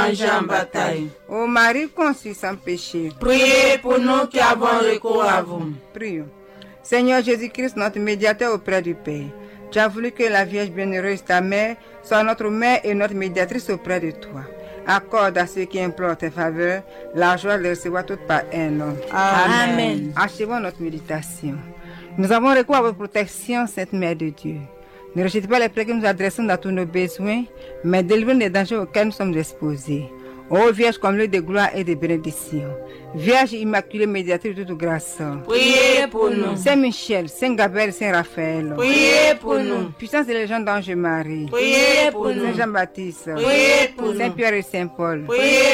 danger en bataille. Ô Marie conçue sans péché, Priez pour nous qui avons recours à vous. prions. Seigneur Jésus-Christ, notre médiateur auprès du Père, tu as voulu que la Vierge bienheureuse, ta mère, soit notre mère et notre médiatrice auprès de toi. Accorde à ceux qui implorent tes faveurs la joie de recevoir toute par un homme. Amen. Achevons notre méditation. Nous avons recours à votre protection, Sainte Mère de Dieu. Ne rejetez pas les prières que nous adressons dans tous nos besoins, mais délivrez-nous des dangers auxquels nous sommes exposés. Ô Vierge comblée de gloire et de bénédiction, Vierge immaculée médiatrice de toute grâce, Priez pour nous. Saint Michel, Saint Gabriel, Saint Raphaël, Priez pour nous. puissance de légende d'Ange Marie, Priez pour nous. Saint Jean-Baptiste, Priez pour Saint nous. Pierre et Saint Paul, Priez